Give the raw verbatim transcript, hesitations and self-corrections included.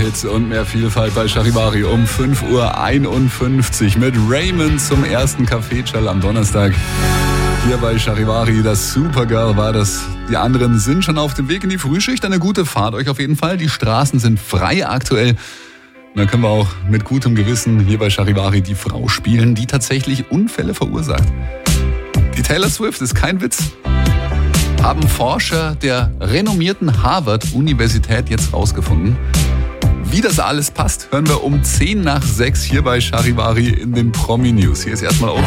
Hits und mehr Vielfalt bei Charivari um fünf Uhr einundfünfzig mit Raymond zum ersten Café-Chall am Donnerstag. Hier bei Charivari, das Supergirl war das. Die anderen sind schon auf dem Weg in die Frühschicht. Eine gute Fahrt euch auf jeden Fall. Die Straßen sind frei aktuell. Und dann können wir auch mit gutem Gewissen hier bei Charivari die Frau spielen, die tatsächlich Unfälle verursacht. Die Taylor Swift ist kein Witz. Haben Forscher der renommierten Harvard-Universität jetzt rausgefunden. Wie das alles passt, hören wir um zehn nach sechs hier bei Charivari in den Promi-News. Hier ist erstmal auch